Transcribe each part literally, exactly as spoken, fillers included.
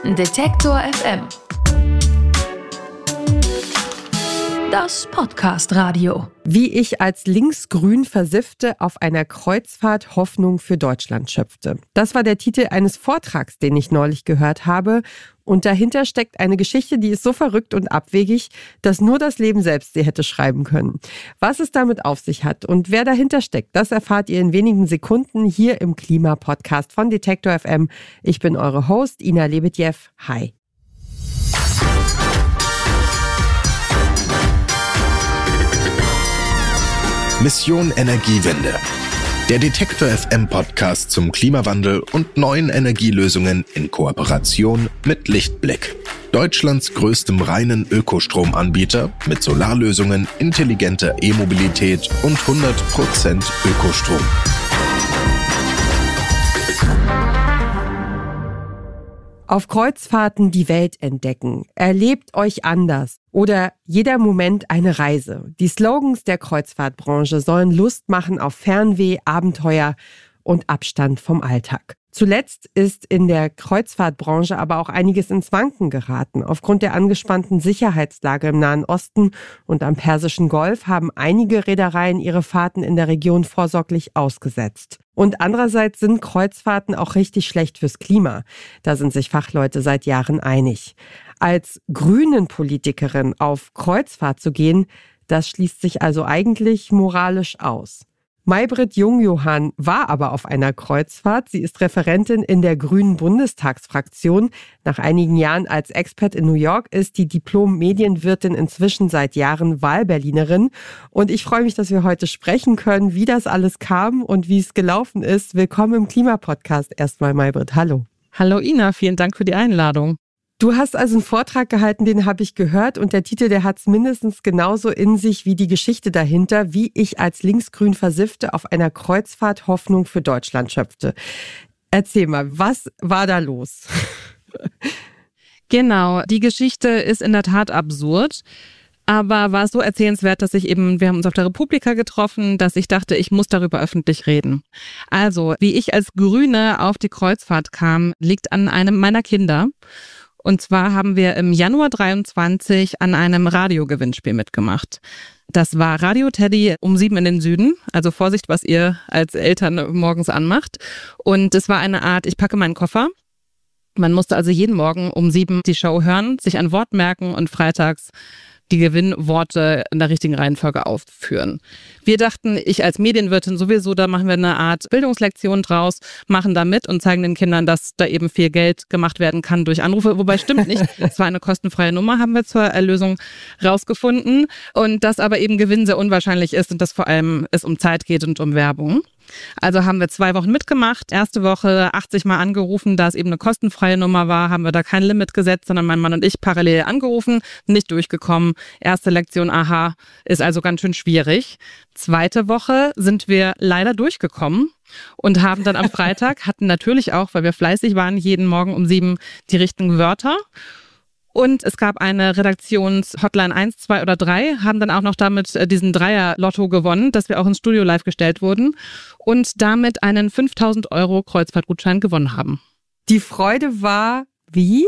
Detektor F M. Das Podcast-Radio. Wie ich als linksgrün Versiffte auf einer Kreuzfahrt Hoffnung für Deutschland schöpfte. Das war der Titel eines Vortrags, den ich neulich gehört habe. Und dahinter steckt eine Geschichte, die ist so verrückt und abwegig, dass nur das Leben selbst sie hätte schreiben können. Was es damit auf sich hat und wer dahinter steckt, das erfahrt ihr in wenigen Sekunden hier im Klima-Podcast von Detektor F M. Ich bin eure Host, Ina Lebedjew. Hi. Mission Energiewende. Der Detektor F M Podcast zum Klimawandel und neuen Energielösungen in Kooperation mit Lichtblick. Deutschlands größtem reinen Ökostromanbieter mit Solarlösungen, intelligenter E-Mobilität und hundert Prozent Ökostrom. Auf Kreuzfahrten die Welt entdecken, erlebt euch anders oder jeder Moment eine Reise. Die Slogans der Kreuzfahrtbranche sollen Lust machen auf Fernweh, Abenteuer und Abstand vom Alltag. Zuletzt ist in der Kreuzfahrtbranche aber auch einiges ins Wanken geraten. Aufgrund der angespannten Sicherheitslage im Nahen Osten und am Persischen Golf haben einige Reedereien ihre Fahrten in der Region vorsorglich ausgesetzt. Und andererseits sind Kreuzfahrten auch richtig schlecht fürs Klima. Da sind sich Fachleute seit Jahren einig. Als grünen Politikerin auf Kreuzfahrt zu gehen, das schließt sich also eigentlich moralisch aus. Maybrit Jungjohann war aber auf einer Kreuzfahrt. Sie ist Referentin in der Grünen Bundestagsfraktion. Nach einigen Jahren als Expert in New York ist die Diplom-Medienwirtin inzwischen seit Jahren Wahlberlinerin. Und ich freue mich, dass wir heute sprechen können, wie das alles kam und wie es gelaufen ist. Willkommen im Klimapodcast erstmal, Maybrit. Hallo. Hallo Ina, vielen Dank für die Einladung. Du hast also einen Vortrag gehalten, den habe ich gehört und der Titel, der hat es mindestens genauso in sich wie die Geschichte dahinter, wie ich als linksgrün Versiffte auf einer Kreuzfahrt Hoffnung für Deutschland schöpfte. Erzähl mal, was war da los? Genau, die Geschichte ist in der Tat absurd. Aber war es so erzählenswert, dass ich eben, wir haben uns auf der Republika getroffen, dass ich dachte, ich muss darüber öffentlich reden. Also, wie ich als Grüne auf die Kreuzfahrt kam, liegt an einem meiner Kinder. Und zwar haben wir im Januar dreiundzwanzig an einem Radiogewinnspiel mitgemacht. Das war Radio Teddy um sieben in den Süden. Also Vorsicht, was ihr als Eltern morgens anmacht. Und es war eine Art, ich packe meinen Koffer. Man musste also jeden Morgen um sieben die Show hören, sich ein Wort merken und freitags die Gewinnworte in der richtigen Reihenfolge aufführen. Wir dachten, ich als Medienwirtin sowieso, da machen wir eine Art Bildungslektion draus, machen da mit und zeigen den Kindern, dass da eben viel Geld gemacht werden kann durch Anrufe. Wobei stimmt nicht, es war eine kostenfreie Nummer, haben wir zur Erlösung rausgefunden. Und dass aber eben Gewinn sehr unwahrscheinlich ist und dass vor allem es um Zeit geht und um Werbung. Also haben wir zwei Wochen mitgemacht. Erste Woche achtzig Mal angerufen, da es eben eine kostenfreie Nummer war, haben wir da kein Limit gesetzt, sondern mein Mann und ich parallel angerufen, nicht durchgekommen. Erste Lektion, aha, ist also ganz schön schwierig. Zweite Woche sind wir leider durchgekommen und haben dann am Freitag, hatten natürlich auch, weil wir fleißig waren, jeden Morgen um sieben die richtigen Wörter. Und es gab eine Redaktions-Hotline eins, zwei oder drei, haben dann auch noch damit diesen Dreier-Lotto gewonnen, dass wir auch ins Studio live gestellt wurden und damit einen fünftausend Euro Kreuzfahrtgutschein gewonnen haben. Die Freude war wie?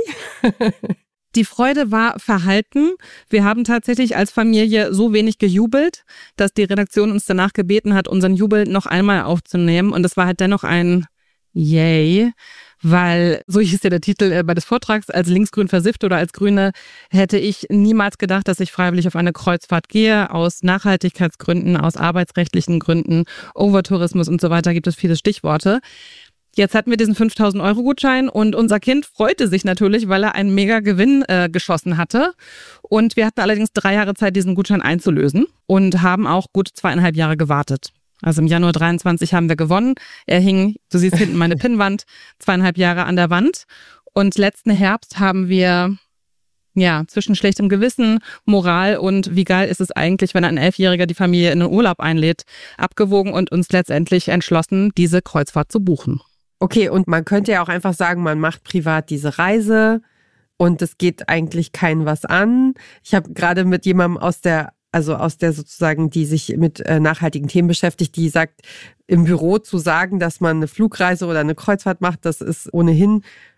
Die Freude war verhalten. Wir haben tatsächlich als Familie so wenig gejubelt, dass die Redaktion uns danach gebeten hat, unseren Jubel noch einmal aufzunehmen. Und es war halt dennoch ein Yay. Weil, so hieß ja der Titel äh, bei des Vortrags, als linksgrün Versiffte oder als Grüne hätte ich niemals gedacht, dass ich freiwillig auf eine Kreuzfahrt gehe. Aus Nachhaltigkeitsgründen, aus arbeitsrechtlichen Gründen, Overtourismus und so weiter gibt es viele Stichworte. Jetzt hatten wir diesen fünftausend Euro Gutschein und unser Kind freute sich natürlich, weil er einen mega Gewinn äh, geschossen hatte. Und wir hatten allerdings drei Jahre Zeit, diesen Gutschein einzulösen und haben auch gut zweieinhalb Jahre gewartet. Also im Januar dreiundzwanzig haben wir gewonnen. Er hing, du siehst hinten meine Pinnwand, zweieinhalb Jahre an der Wand. Und letzten Herbst haben wir ja zwischen schlechtem Gewissen, Moral und wie geil ist es eigentlich, wenn ein Elfjähriger die Familie in den Urlaub einlädt, abgewogen und uns letztendlich entschlossen, diese Kreuzfahrt zu buchen. Okay, und man könnte ja auch einfach sagen, man macht privat diese Reise und es geht eigentlich keinem was an. Ich habe gerade mit jemandem aus der Also aus der sozusagen, die sich mit äh, nachhaltigen Themen beschäftigt, die sagt, im Büro zu sagen, dass man eine Flugreise oder eine Kreuzfahrt macht, das ist ohnehin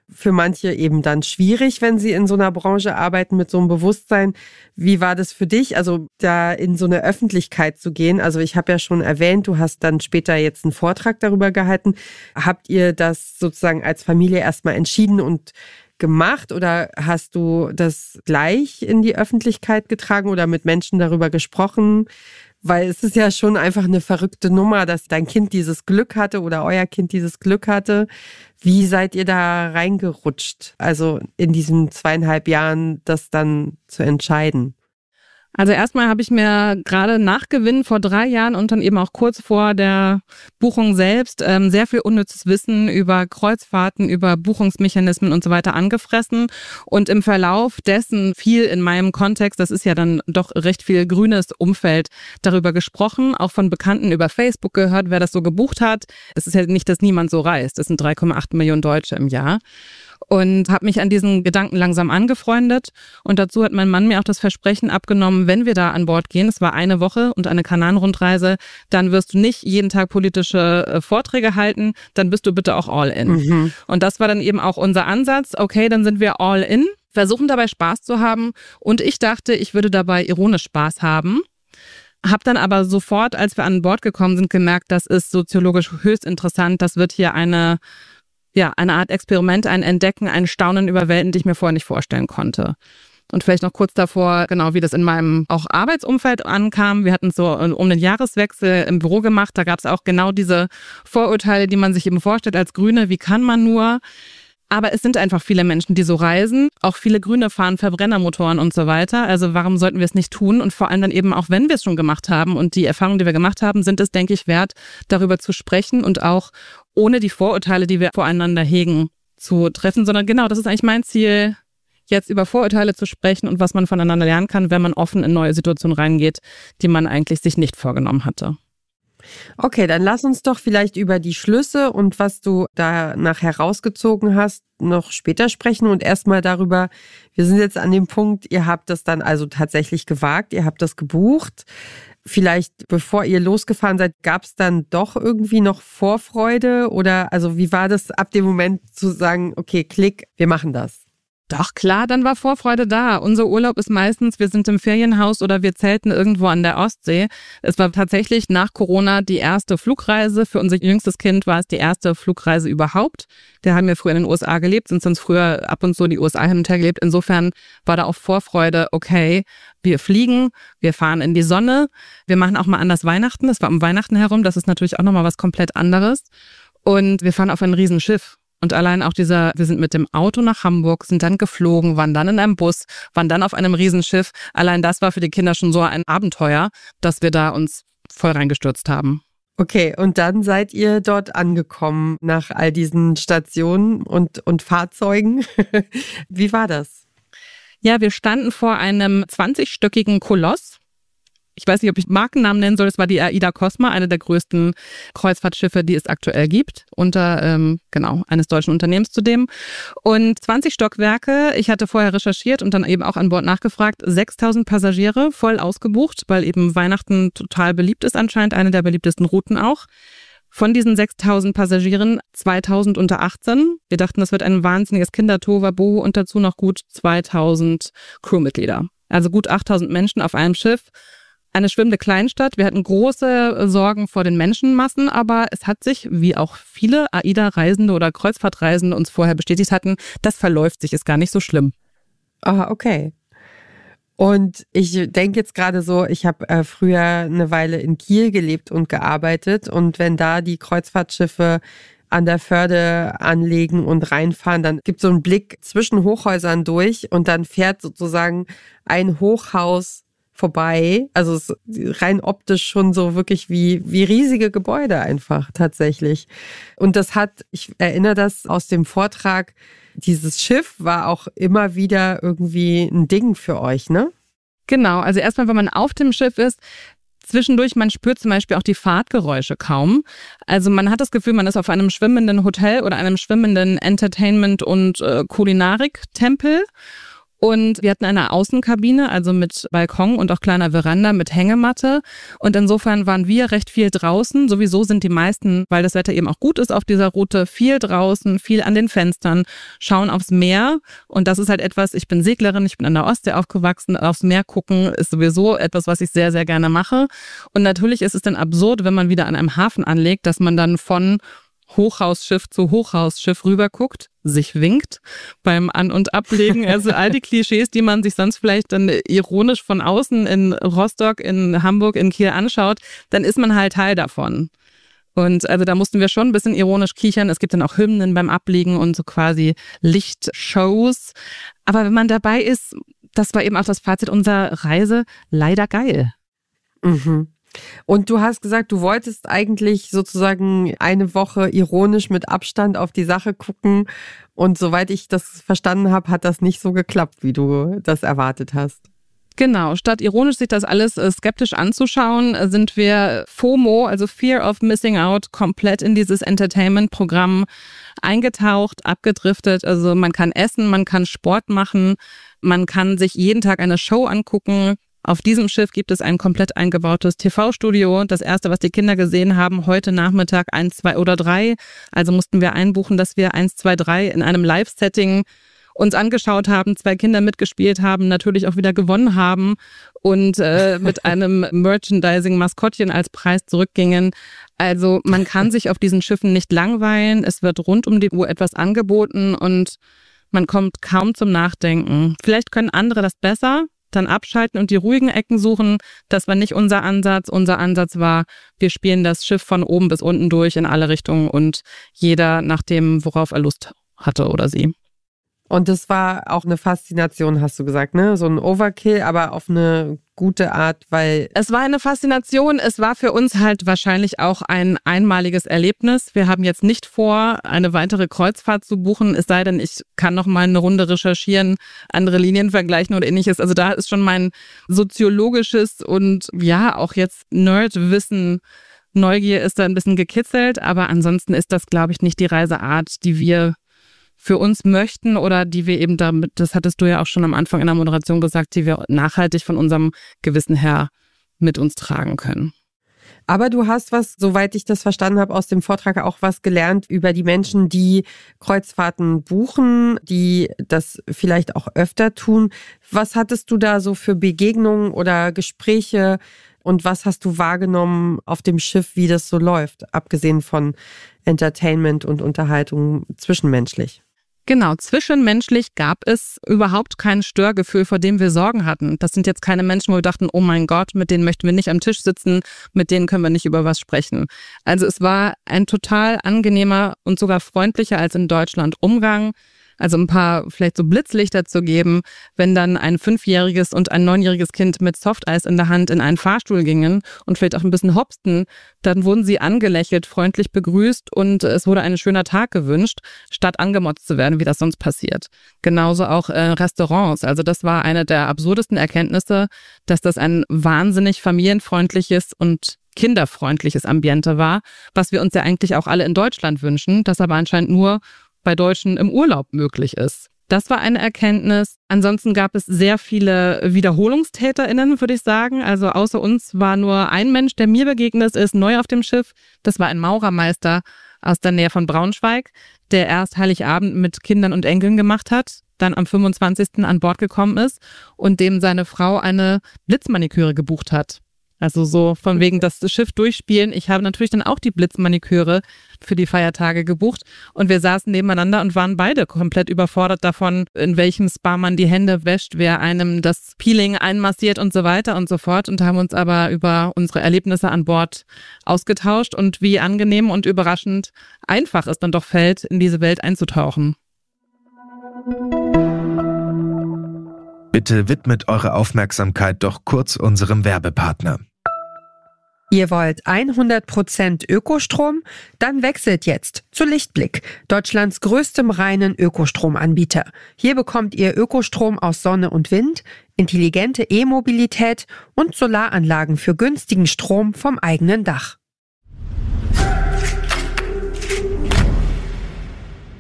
für manche eben dann schwierig, wenn sie in so einer Branche arbeiten mit so einem Bewusstsein. Wie war das für dich, also da in so eine Öffentlichkeit zu gehen? Also ich habe ja schon erwähnt, du hast dann später jetzt einen Vortrag darüber gehalten. Habt ihr das sozusagen als Familie erstmal entschieden und gemacht oder hast du das gleich in die Öffentlichkeit getragen oder mit Menschen darüber gesprochen? Weil es ist ja schon einfach eine verrückte Nummer, dass dein Kind dieses Glück hatte oder euer Kind dieses Glück hatte. Wie seid ihr da reingerutscht? Also in diesen zweieinhalb Jahren das dann zu entscheiden? Also erstmal habe ich mir gerade nach Gewinn vor drei Jahren und dann eben auch kurz vor der Buchung selbst ähm, sehr viel unnützes Wissen über Kreuzfahrten, über Buchungsmechanismen und so weiter angefressen und im Verlauf dessen viel in meinem Kontext, das ist ja dann doch recht viel grünes Umfeld, darüber gesprochen, auch von Bekannten über Facebook gehört, wer das so gebucht hat. Es ist ja nicht, dass niemand so reist, es sind drei Komma acht Millionen Deutsche im Jahr. Und habe mich an diesen Gedanken langsam angefreundet. Und dazu hat mein Mann mir auch das Versprechen abgenommen, wenn wir da an Bord gehen, es war eine Woche und eine Kanaren-Rundreise, dann wirst du nicht jeden Tag politische äh, Vorträge halten, dann bist du bitte auch all in. Mhm. Und das war dann eben auch unser Ansatz. Okay, dann sind wir all in, versuchen dabei Spaß zu haben. Und ich dachte, ich würde dabei ironisch Spaß haben. Hab dann aber sofort, als wir an Bord gekommen sind, gemerkt, das ist soziologisch höchst interessant. Das wird hier eine... Ja, eine Art Experiment, ein Entdecken, ein Staunen über Welten, die ich mir vorher nicht vorstellen konnte. Und vielleicht noch kurz davor, genau wie das in meinem auch Arbeitsumfeld ankam. Wir hatten es so um den Jahreswechsel im Büro gemacht. Da gab es auch genau diese Vorurteile, die man sich eben vorstellt als Grüne. Wie kann man nur? Aber es sind einfach viele Menschen, die so reisen. Auch viele Grüne fahren Verbrennermotoren und so weiter. Also warum sollten wir es nicht tun? Und vor allem dann eben auch, wenn wir es schon gemacht haben und die Erfahrungen, die wir gemacht haben, sind es, denke ich, wert, darüber zu sprechen und auch ohne die Vorurteile, die wir voreinander hegen, zu treffen. Sondern genau, das ist eigentlich mein Ziel, jetzt über Vorurteile zu sprechen und was man voneinander lernen kann, wenn man offen in neue Situationen reingeht, die man eigentlich sich nicht vorgenommen hatte. Okay, dann lass uns doch vielleicht über die Schlüsse und was du danach herausgezogen hast, noch später sprechen und erstmal darüber, wir sind jetzt an dem Punkt, ihr habt das dann also tatsächlich gewagt, ihr habt das gebucht. Vielleicht, bevor ihr losgefahren seid, gab es dann doch irgendwie noch Vorfreude oder also wie war das ab dem Moment zu sagen, okay, klick, wir machen das? Doch, klar, dann war Vorfreude da. Unser Urlaub ist meistens, wir sind im Ferienhaus oder wir zelten irgendwo an der Ostsee. Es war tatsächlich nach Corona die erste Flugreise. Für unser jüngstes Kind war es die erste Flugreise überhaupt. Wir haben ja früher in den U S A gelebt, sind sonst früher ab und zu die U S A hin und her gelebt. Insofern war da auch Vorfreude, okay, wir fliegen, wir fahren in die Sonne, wir machen auch mal anders Weihnachten. Das war um Weihnachten herum, das ist natürlich auch nochmal was komplett anderes. Und wir fahren auf ein Riesenschiff. Und allein auch dieser, wir sind mit dem Auto nach Hamburg, sind dann geflogen, waren dann in einem Bus, waren dann auf einem Riesenschiff. Allein das war für die Kinder schon so ein Abenteuer, dass wir da uns voll reingestürzt haben. Okay, und dann seid ihr dort angekommen nach all diesen Stationen und, und Fahrzeugen. Wie war das? Ja, wir standen vor einem zwanzigstöckigen Koloss. Ich weiß nicht, ob ich Markennamen nennen soll. Es war die AIDA Cosma, eine der größten Kreuzfahrtschiffe, die es aktuell gibt, unter ähm, genau eines deutschen Unternehmens zudem. Und zwanzig Stockwerke. Ich hatte vorher recherchiert und dann eben auch an Bord nachgefragt. sechstausend Passagiere, voll ausgebucht, weil eben Weihnachten total beliebt ist anscheinend, eine der beliebtesten Routen auch. Von diesen sechstausend Passagieren zweitausend unter achtzehn. Wir dachten, das wird ein wahnsinniges Kindertohuwabohu und dazu noch gut zweitausend Crewmitglieder. Also gut achttausend Menschen auf einem Schiff. Eine schwimmende Kleinstadt. Wir hatten große Sorgen vor den Menschenmassen, aber es hat sich, wie auch viele AIDA-Reisende oder Kreuzfahrtreisende uns vorher bestätigt hatten, das verläuft sich, ist gar nicht so schlimm. Ah, okay. Und ich denke jetzt gerade so, ich habe äh, früher eine Weile in Kiel gelebt und gearbeitet und wenn da die Kreuzfahrtschiffe an der Förde anlegen und reinfahren, dann gibt es so einen Blick zwischen Hochhäusern durch und dann fährt sozusagen ein Hochhaus vorbei. Also es ist rein optisch schon so wirklich wie, wie riesige Gebäude einfach tatsächlich. Und das hat, ich erinnere das aus dem Vortrag, dieses Schiff war auch immer wieder irgendwie ein Ding für euch, ne? Genau, also erstmal, wenn man auf dem Schiff ist, zwischendurch, man spürt zum Beispiel auch die Fahrtgeräusche kaum. Also man hat das Gefühl, man ist auf einem schwimmenden Hotel oder einem schwimmenden Entertainment- und äh, Kulinarik-Tempel. Und wir hatten eine Außenkabine, also mit Balkon und auch kleiner Veranda mit Hängematte. Und insofern waren wir recht viel draußen. Sowieso sind die meisten, weil das Wetter eben auch gut ist auf dieser Route, viel draußen, viel an den Fenstern, schauen aufs Meer. Und das ist halt etwas, ich bin Seglerin, ich bin an der Ostsee aufgewachsen. Aufs Meer gucken ist sowieso etwas, was ich sehr, sehr gerne mache. Und natürlich ist es dann absurd, wenn man wieder an einem Hafen anlegt, dass man dann von Hochhausschiff zu Hochhausschiff rüberguckt, sich winkt beim An- und Ablegen. Also all die Klischees, die man sich sonst vielleicht dann ironisch von außen in Rostock, in Hamburg, in Kiel anschaut, dann ist man halt Teil davon. Und also da mussten wir schon ein bisschen ironisch kichern. Es gibt dann auch Hymnen beim Ablegen und so quasi Lichtshows. Aber wenn man dabei ist, das war eben auch das Fazit unserer Reise, leider geil. Mhm. Und du hast gesagt, du wolltest eigentlich sozusagen eine Woche ironisch mit Abstand auf die Sache gucken. Und soweit ich das verstanden habe, hat das nicht so geklappt, wie du das erwartet hast. Genau, statt ironisch sich das alles skeptisch anzuschauen, sind wir FOMO, also Fear of Missing Out, komplett in dieses Entertainment-Programm eingetaucht, abgedriftet. Also man kann essen, man kann Sport machen, man kann sich jeden Tag eine Show angucken. Auf diesem Schiff gibt es ein komplett eingebautes T V-Studio. Das erste, was die Kinder gesehen haben, heute Nachmittag eins, zwei oder drei. Also mussten wir einbuchen, dass wir eins, zwei, drei in einem Live-Setting uns angeschaut haben, zwei Kinder mitgespielt haben, natürlich auch wieder gewonnen haben und äh, mit einem Merchandising-Maskottchen als Preis zurückgingen. Also man kann sich auf diesen Schiffen nicht langweilen. Es wird rund um die Uhr etwas angeboten und man kommt kaum zum Nachdenken. Vielleicht können andere das besser, dann abschalten und die ruhigen Ecken suchen. Das war nicht unser Ansatz. Unser Ansatz war, wir spielen das Schiff von oben bis unten durch in alle Richtungen und jeder nach dem, worauf er Lust hatte oder sie. Und das war auch eine Faszination, hast du gesagt, ne? So ein Overkill, aber auf eine gute Art, weil... Es war eine Faszination. Es war für uns halt wahrscheinlich auch ein einmaliges Erlebnis. Wir haben jetzt nicht vor, eine weitere Kreuzfahrt zu buchen, es sei denn, ich kann noch mal eine Runde recherchieren, andere Linien vergleichen oder ähnliches. Also da ist schon mein soziologisches und ja, auch jetzt Nerdwissen, Neugier ist da ein bisschen gekitzelt, aber ansonsten ist das, glaube ich, nicht die Reiseart, die wir für uns möchten oder die wir eben damit, das hattest du ja auch schon am Anfang in der Moderation gesagt, die wir nachhaltig von unserem Gewissen her mit uns tragen können. Aber du hast was, soweit ich das verstanden habe, aus dem Vortrag auch was gelernt über die Menschen, die Kreuzfahrten buchen, die das vielleicht auch öfter tun. Was hattest du da so für Begegnungen oder Gespräche und was hast du wahrgenommen auf dem Schiff, wie das so läuft, abgesehen von Entertainment und Unterhaltung zwischenmenschlich? Genau, zwischenmenschlich gab es überhaupt kein Störgefühl, vor dem wir Sorgen hatten. Das sind jetzt keine Menschen, wo wir dachten, oh mein Gott, mit denen möchten wir nicht am Tisch sitzen, mit denen können wir nicht über was sprechen. Also es war ein total angenehmer und sogar freundlicher als in Deutschland Umgang. Also ein paar vielleicht so Blitzlichter zu geben, wenn dann ein fünfjähriges und ein neunjähriges Kind mit Softeis in der Hand in einen Fahrstuhl gingen und vielleicht auch ein bisschen hopsten, dann wurden sie angelächelt, freundlich begrüßt und es wurde ein schöner Tag gewünscht, statt angemotzt zu werden, wie das sonst passiert. Genauso auch äh, Restaurants. Also das war eine der absurdesten Erkenntnisse, dass das ein wahnsinnig familienfreundliches und kinderfreundliches Ambiente war, was wir uns ja eigentlich auch alle in Deutschland wünschen, das aber anscheinend nur bei Deutschen im Urlaub möglich ist. Das war eine Erkenntnis. Ansonsten gab es sehr viele WiederholungstäterInnen, würde ich sagen. Also außer uns war nur ein Mensch, der mir begegnet ist, neu auf dem Schiff. Das war ein Maurermeister aus der Nähe von Braunschweig, der erst Heiligabend mit Kindern und Enkeln gemacht hat, dann am fünfundzwanzigsten an Bord gekommen ist und dem seine Frau eine Blitzmaniküre gebucht hat. Also so von wegen das Schiff durchspielen. Ich habe natürlich dann auch die Blitzmaniküre für die Feiertage gebucht und wir saßen nebeneinander und waren beide komplett überfordert davon, in welchem Spa man die Hände wäscht, wer einem das Peeling einmassiert und so weiter und so fort und haben uns aber über unsere Erlebnisse an Bord ausgetauscht und wie angenehm und überraschend einfach es dann doch fällt, in diese Welt einzutauchen. Bitte widmet eure Aufmerksamkeit doch kurz unserem Werbepartner. Ihr wollt hundert Prozent Ökostrom? Dann wechselt jetzt zu Lichtblick, Deutschlands größtem reinen Ökostromanbieter. Hier bekommt ihr Ökostrom aus Sonne und Wind, intelligente E-Mobilität und Solaranlagen für günstigen Strom vom eigenen Dach.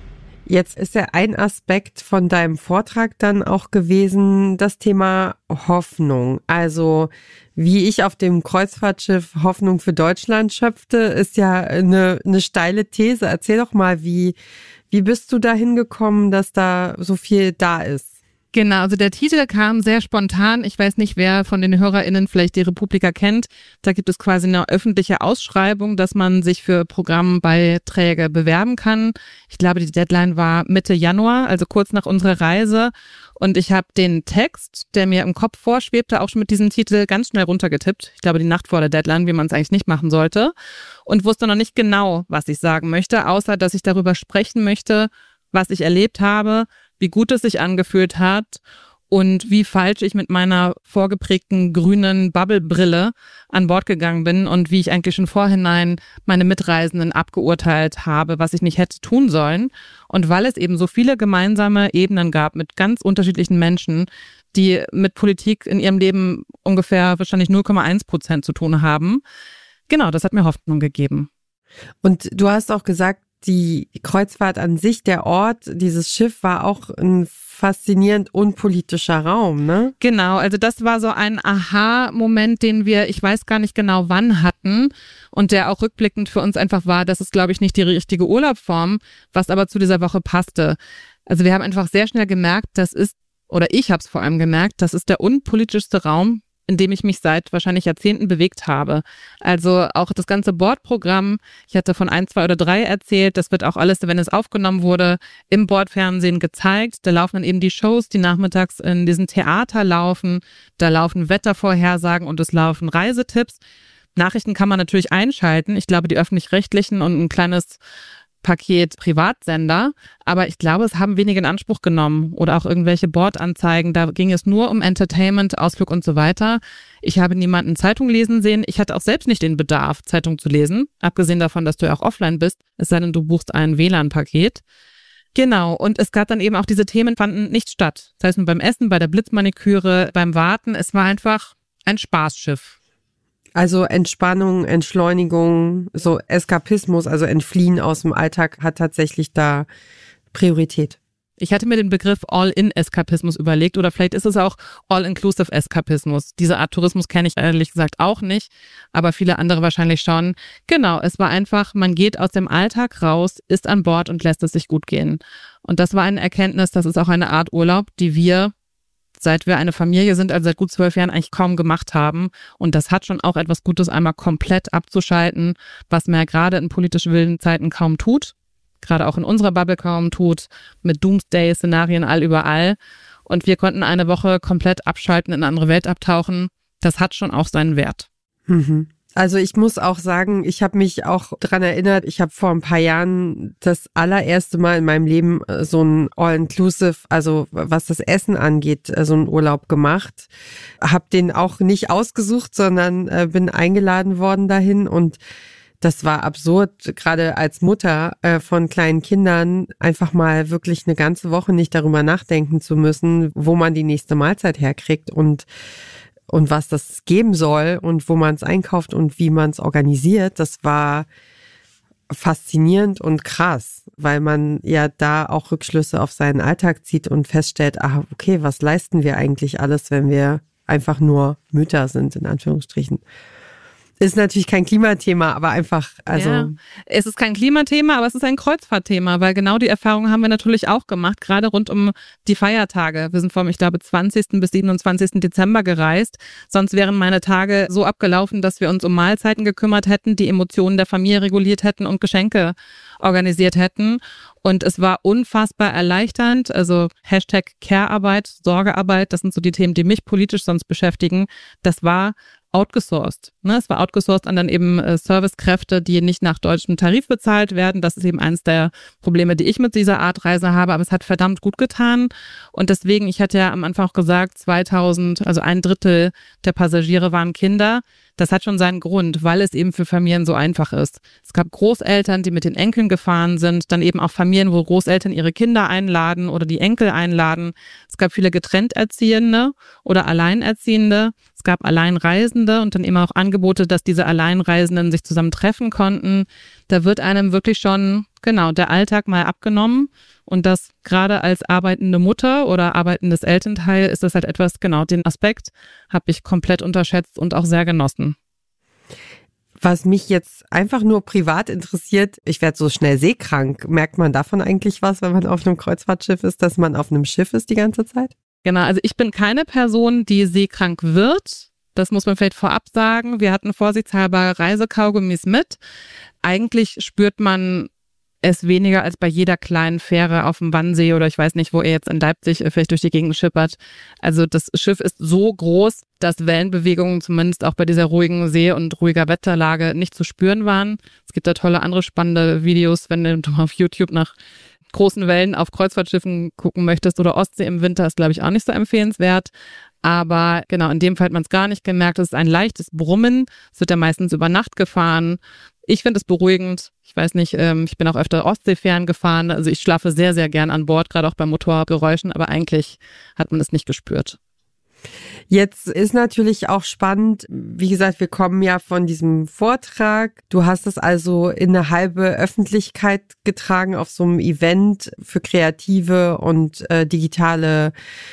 Jetzt ist ja ein Aspekt von deinem Vortrag dann auch gewesen, das Thema Hoffnung. Also wie ich auf dem Kreuzfahrtschiff Hoffnung für Deutschland schöpfte, ist ja eine, eine steile These. Erzähl doch mal, wie, wie bist du dahin gekommen, dass da so viel da ist? Genau, also der Titel kam sehr spontan. Ich weiß nicht, wer von den HörerInnen vielleicht die Republika kennt. Da gibt es quasi eine öffentliche Ausschreibung, dass man sich für Programmbeiträge bewerben kann. Ich glaube, die Deadline war Mitte Januar, also kurz nach unserer Reise. Und ich habe den Text, der mir im Kopf vorschwebte, auch schon mit diesem Titel ganz schnell runtergetippt. Ich glaube, die Nacht vor der Deadline, wie man es eigentlich nicht machen sollte. Und wusste noch nicht genau, was ich sagen möchte, außer dass ich darüber sprechen möchte, was ich erlebt habe, wie gut es sich angefühlt hat und wie falsch ich mit meiner vorgeprägten grünen Bubble-Brille an Bord gegangen bin und wie ich eigentlich schon vorhinein meine Mitreisenden abgeurteilt habe, was ich nicht hätte tun sollen. Und weil es eben so viele gemeinsame Ebenen gab mit ganz unterschiedlichen Menschen, die mit Politik in ihrem Leben ungefähr wahrscheinlich null Komma eins Prozent zu tun haben. Genau, das hat mir Hoffnung gegeben. Und du hast auch gesagt, die Kreuzfahrt an sich, der Ort, dieses Schiff war auch ein faszinierend unpolitischer Raum, ne? Genau, also das war so ein Aha-Moment, den wir, ich weiß gar nicht genau wann hatten und der auch rückblickend für uns einfach war, das ist, glaube ich, nicht die richtige Urlaubsform, was aber zu dieser Woche passte. Also wir haben einfach sehr schnell gemerkt, das ist, oder ich habe es vor allem gemerkt, das ist der unpolitischste Raum, in dem ich mich seit wahrscheinlich Jahrzehnten bewegt habe. Also auch das ganze Bordprogramm, ich hatte von ein, zwei oder drei erzählt, das wird auch alles, wenn es aufgenommen wurde, im Bordfernsehen gezeigt. Da laufen dann eben die Shows, die nachmittags in diesem Theater laufen, da laufen Wettervorhersagen und es laufen Reisetipps. Nachrichten kann man natürlich einschalten, ich glaube die öffentlich-rechtlichen und ein kleines Paket Privatsender, aber ich glaube, es haben wenige in Anspruch genommen oder auch irgendwelche Bordanzeigen. Da ging es nur um Entertainment, Ausflug und so weiter. Ich habe niemanden Zeitung lesen sehen. Ich hatte auch selbst nicht den Bedarf, Zeitung zu lesen, abgesehen davon, dass du ja auch offline bist, es sei denn, du buchst ein W L A N-Paket. Genau, und es gab dann eben auch diese Themen, fanden nicht statt. Das heißt, beim Essen, bei der Blitzmaniküre, beim Warten, es war einfach ein Spaßschiff. Also Entspannung, Entschleunigung, so Eskapismus, also Entfliehen aus dem Alltag hat tatsächlich da Priorität. Ich hatte mir den Begriff All-in-Eskapismus überlegt oder vielleicht ist es auch All-inclusive-Eskapismus. Diese Art Tourismus kenne ich ehrlich gesagt auch nicht, aber viele andere wahrscheinlich schon. Genau, es war einfach, man geht aus dem Alltag raus, ist an Bord und lässt es sich gut gehen. Und das war eine Erkenntnis, das ist auch eine Art Urlaub, die wir seit wir eine Familie sind, also seit gut zwölf Jahren eigentlich kaum gemacht haben. Und das hat schon auch etwas Gutes, einmal komplett abzuschalten, was man ja gerade in politisch wilden Zeiten kaum tut, gerade auch in unserer Bubble kaum tut, mit Doomsday-Szenarien all überall. Und wir konnten eine Woche komplett abschalten, in eine andere Welt abtauchen. Das hat schon auch seinen Wert. Mhm. Also ich muss auch sagen, ich habe mich auch dran erinnert, ich habe vor ein paar Jahren das allererste Mal in meinem Leben so ein All-Inclusive, also was das Essen angeht, so einen Urlaub gemacht. Habe den auch nicht ausgesucht, sondern äh, bin eingeladen worden dahin und das war absurd, gerade als Mutter äh, von kleinen Kindern einfach mal wirklich eine ganze Woche nicht darüber nachdenken zu müssen, wo man die nächste Mahlzeit herkriegt und und was das geben soll und wo man es einkauft und wie man es organisiert, das war faszinierend und krass, weil man ja da auch Rückschlüsse auf seinen Alltag zieht und feststellt, ah, okay, was leisten wir eigentlich alles, wenn wir einfach nur Mütter sind, in Anführungsstrichen. Ist natürlich kein Klimathema, aber einfach, also. Ja, es ist kein Klimathema, aber es ist ein Kreuzfahrtthema, weil genau die Erfahrung haben wir natürlich auch gemacht, gerade rund um die Feiertage. Wir sind vom, ich glaube, zwanzigsten bis siebenundzwanzigsten Dezember gereist. Sonst wären meine Tage so abgelaufen, dass wir uns um Mahlzeiten gekümmert hätten, die Emotionen der Familie reguliert hätten und Geschenke organisiert hätten. Und es war unfassbar erleichternd, also Hashtag Care-Arbeit, Sorgearbeit, das sind so die Themen, die mich politisch sonst beschäftigen. Das war outgesourced. Ne? Es war outgesourced an dann eben äh, Servicekräfte, die nicht nach deutschem Tarif bezahlt werden. Das ist eben eines der Probleme, die ich mit dieser Art Reise habe, aber es hat verdammt gut getan. Und deswegen, ich hatte ja am Anfang auch gesagt, zweitausend, also ein Drittel der Passagiere waren Kinder. Das hat schon seinen Grund, weil es eben für Familien so einfach ist. Es gab Großeltern, die mit den Enkeln gefahren sind, dann eben auch Familien, wo Großeltern ihre Kinder einladen oder die Enkel einladen. Es gab viele getrennt Erziehende oder Alleinerziehende. Es gab Alleinreisende und dann eben auch Angebote, dass diese Alleinreisenden sich zusammen treffen konnten. Da wird einem wirklich schon, genau, der Alltag mal abgenommen. Und das gerade als arbeitende Mutter oder arbeitendes Elternteil ist das halt etwas, genau, den Aspekt habe ich komplett unterschätzt und auch sehr genossen. Was mich jetzt einfach nur privat interessiert, ich werde so schnell seekrank. Merkt man davon eigentlich was, wenn man auf einem Kreuzfahrtschiff ist, dass man auf einem Schiff ist die ganze Zeit? Genau, also ich bin keine Person, die seekrank wird. Das muss man vielleicht vorab sagen. Wir hatten vorsichtshalber Reisekaugummis mit. Eigentlich spürt man es weniger als bei jeder kleinen Fähre auf dem Wannsee oder ich weiß nicht, wo ihr jetzt in Leipzig vielleicht durch die Gegend schippert. Also das Schiff ist so groß, dass Wellenbewegungen zumindest auch bei dieser ruhigen See und ruhiger Wetterlage nicht zu spüren waren. Es gibt da tolle andere spannende Videos, wenn du auf YouTube nach großen Wellen auf Kreuzfahrtschiffen gucken möchtest oder Ostsee im Winter, ist glaube ich auch nicht so empfehlenswert. Aber genau, in dem Fall hat man es gar nicht gemerkt. Es ist ein leichtes Brummen. Es wird ja meistens über Nacht gefahren. Ich finde es beruhigend. Ich weiß nicht, ähm, ich bin auch öfter Ostseefähren gefahren. Also ich schlafe sehr, sehr gern an Bord, gerade auch bei Motorgeräuschen. Aber eigentlich hat man es nicht gespürt. Jetzt ist natürlich auch spannend, wie gesagt, wir kommen ja von diesem Vortrag. Du hast es also in eine halbe Öffentlichkeit getragen auf so einem Event für kreative und äh, digitale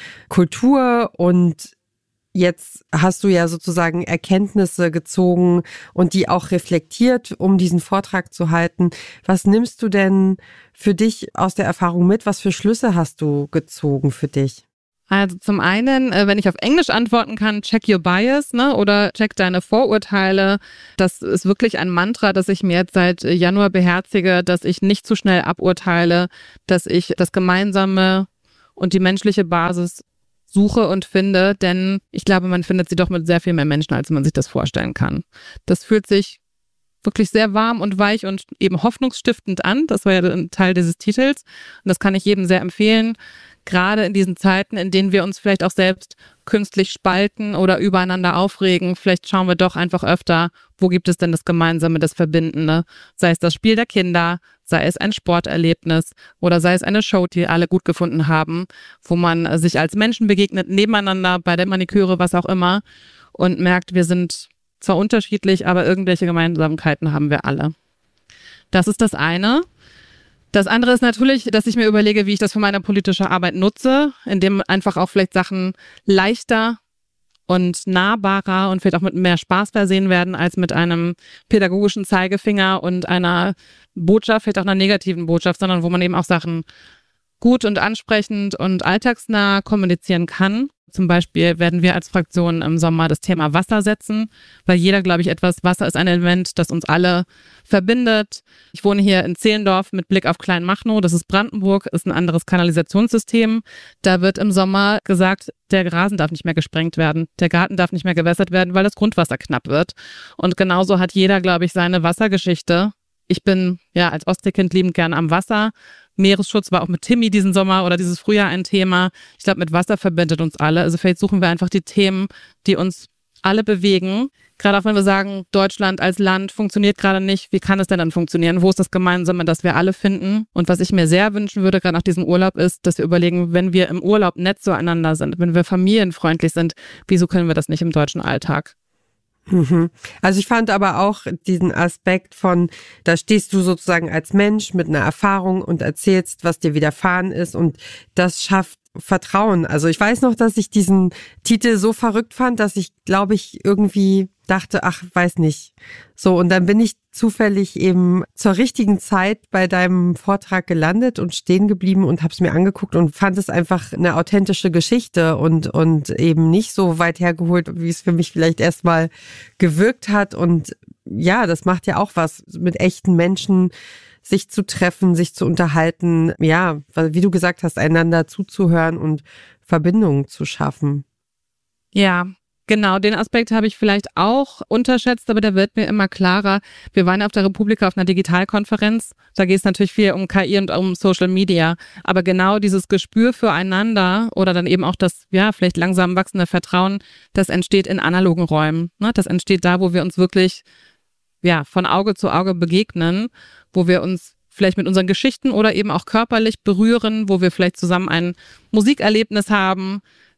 Kultur und jetzt hast du ja sozusagen Erkenntnisse gezogen und die auch reflektiert, um diesen Vortrag zu halten. Was nimmst du denn für dich aus der Erfahrung mit? Was für Schlüsse hast du gezogen für dich? Also zum einen, wenn ich auf Englisch antworten kann, check your bias, ne, oder check deine Vorurteile. Das ist wirklich ein Mantra, das ich mir jetzt seit Januar beherzige, dass ich nicht zu schnell aburteile, dass ich das Gemeinsame und die menschliche Basis suche und finde, denn ich glaube, man findet sie doch mit sehr viel mehr Menschen, als man sich das vorstellen kann. Das fühlt sich wirklich sehr warm und weich und eben hoffnungsstiftend an. Das war ja ein Teil dieses Titels und das kann ich jedem sehr empfehlen. Gerade in diesen Zeiten, in denen wir uns vielleicht auch selbst künstlich spalten oder übereinander aufregen, vielleicht schauen wir doch einfach öfter, wo gibt es denn das Gemeinsame, das Verbindende? Sei es das Spiel der Kinder, sei es ein Sporterlebnis oder sei es eine Show, die alle gut gefunden haben, wo man sich als Menschen begegnet, nebeneinander, bei der Maniküre, was auch immer und merkt, wir sind zwar unterschiedlich, aber irgendwelche Gemeinsamkeiten haben wir alle. Das ist das eine. Das andere ist natürlich, dass ich mir überlege, wie ich das für meine politische Arbeit nutze, indem einfach auch vielleicht Sachen leichter und nahbarer und vielleicht auch mit mehr Spaß versehen werden, als mit einem pädagogischen Zeigefinger und einer Botschaft, vielleicht auch einer negativen Botschaft, sondern wo man eben auch Sachen gut und ansprechend und alltagsnah kommunizieren kann. Zum Beispiel werden wir als Fraktion im Sommer das Thema Wasser setzen, weil jeder, glaube ich, etwas, Wasser ist ein Element, das uns alle verbindet. Ich wohne hier in Zehlendorf mit Blick auf Kleinmachnow, das ist Brandenburg, ist ein anderes Kanalisationssystem. Da wird im Sommer gesagt, der Rasen darf nicht mehr gesprengt werden, der Garten darf nicht mehr gewässert werden, weil das Grundwasser knapp wird. Und genauso hat jeder, glaube ich, seine Wassergeschichte. Ich bin ja als Ostseekind liebend gerne am Wasser. Meeresschutz war auch mit Timmy diesen Sommer oder dieses Frühjahr ein Thema. Ich glaube, mit Wasser verbindet uns alle. Also vielleicht suchen wir einfach die Themen, die uns alle bewegen. Gerade auch wenn wir sagen, Deutschland als Land funktioniert gerade nicht. Wie kann es denn dann funktionieren? Wo ist das Gemeinsame, das wir alle finden? Und was ich mir sehr wünschen würde, gerade nach diesem Urlaub, ist, dass wir überlegen, wenn wir im Urlaub nett zueinander sind, wenn wir familienfreundlich sind, wieso können wir das nicht im deutschen Alltag? Also ich fand aber auch diesen Aspekt von, da stehst du sozusagen als Mensch mit einer Erfahrung und erzählst, was dir widerfahren ist und das schafft Vertrauen. Also ich weiß noch, dass ich diesen Titel so verrückt fand, dass ich, glaube ich, irgendwie dachte, ach, weiß nicht. So, und dann bin ich zufällig eben zur richtigen Zeit bei deinem Vortrag gelandet und stehen geblieben und habe es mir angeguckt und fand es einfach eine authentische Geschichte und und eben nicht so weit hergeholt, wie es für mich vielleicht erstmal gewirkt hat. Und ja, das macht ja auch was mit echten Menschen, sich zu treffen, sich zu unterhalten, ja, wie du gesagt hast, einander zuzuhören und Verbindungen zu schaffen. Ja, genau, den Aspekt habe ich vielleicht auch unterschätzt, aber der wird mir immer klarer. Wir waren auf der Republika auf einer Digitalkonferenz, da geht es natürlich viel um K I und um Social Media, aber genau dieses Gespür füreinander oder dann eben auch das, ja, vielleicht langsam wachsende Vertrauen, das entsteht in analogen Räumen, ne? Das entsteht da, wo wir uns wirklich ja, von Auge zu Auge begegnen, wo wir uns vielleicht mit unseren Geschichten oder eben auch körperlich berühren, wo wir vielleicht zusammen ein Musikerlebnis haben.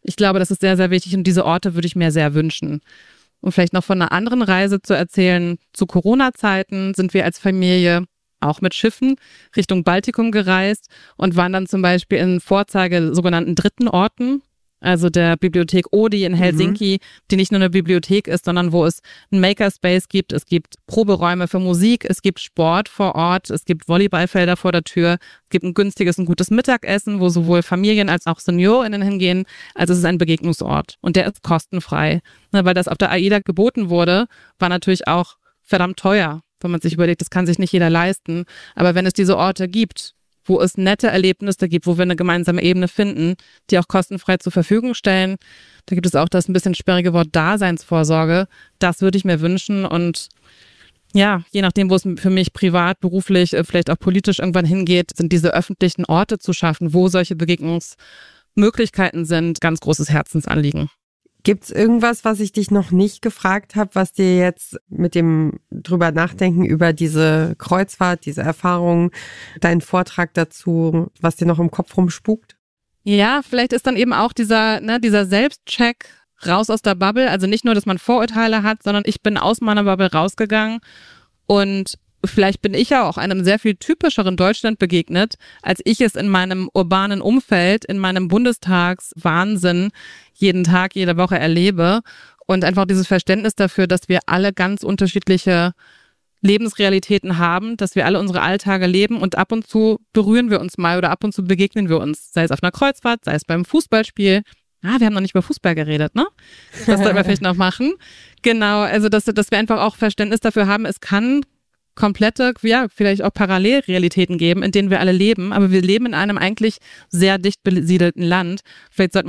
Ich glaube, das ist sehr, sehr wichtig und diese Orte würde ich mir sehr wünschen. Um vielleicht noch von einer anderen Reise zu erzählen, zu Corona-Zeiten sind wir als Familie auch mit Schiffen Richtung Baltikum gereist und waren dann zum Beispiel in Vorzeige sogenannten dritten Orten, also der Bibliothek Oodi in Helsinki, mhm. die nicht nur eine Bibliothek ist, sondern wo es einen Makerspace gibt, es gibt Proberäume für Musik, es gibt Sport vor Ort, es gibt Volleyballfelder vor der Tür, es gibt ein günstiges und gutes Mittagessen, wo sowohl Familien als auch SeniorInnen hingehen. Also es ist ein Begegnungsort und der ist kostenfrei. Weil das auf der AIDA geboten wurde, war natürlich auch verdammt teuer, wenn man sich überlegt, das kann sich nicht jeder leisten. Aber wenn es diese Orte gibt, wo es nette Erlebnisse gibt, wo wir eine gemeinsame Ebene finden, die auch kostenfrei zur Verfügung stellen. Da gibt es auch das ein bisschen sperrige Wort Daseinsvorsorge. Das würde ich mir wünschen und ja, je nachdem, wo es für mich privat, beruflich, vielleicht auch politisch irgendwann hingeht, sind diese öffentlichen Orte zu schaffen, wo solche Begegnungsmöglichkeiten sind, ganz großes Herzensanliegen. Gibt's irgendwas, was ich dich noch nicht gefragt habe, was dir jetzt mit dem drüber nachdenken über diese Kreuzfahrt, diese Erfahrung, deinen Vortrag dazu, was dir noch im Kopf rumspukt? Ja, vielleicht ist dann eben auch dieser, ne, dieser Selbstcheck raus aus der Bubble. Also nicht nur, dass man Vorurteile hat, sondern ich bin aus meiner Bubble rausgegangen und vielleicht bin ich ja auch einem sehr viel typischeren Deutschland begegnet, als ich es in meinem urbanen Umfeld, in meinem Bundestagswahnsinn jeden Tag, jede Woche erlebe. Und einfach dieses Verständnis dafür, dass wir alle ganz unterschiedliche Lebensrealitäten haben, dass wir alle unsere Alltage leben und ab und zu berühren wir uns mal oder ab und zu begegnen wir uns, sei es auf einer Kreuzfahrt, sei es beim Fußballspiel. Ah, wir haben noch nicht über Fußball geredet, ne? Das sollten wir vielleicht noch machen. Genau, also dass, dass wir einfach auch Verständnis dafür haben, es kann komplette, ja, vielleicht auch Parallelrealitäten geben, in denen wir alle leben, aber wir leben in einem eigentlich sehr dicht besiedelten Land. Vielleicht sollten